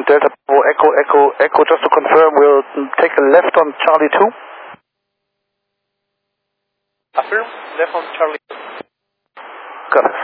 Delta Bravo Echo, Echo, Echo, just to confirm, we'll take a left on Charlie 2. Affirm, left on Charlie 2. Got it.